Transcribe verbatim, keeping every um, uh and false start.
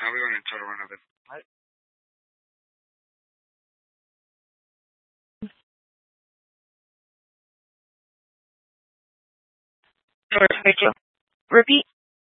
Now we're going to try one of it. Number twenty-two. Repeat.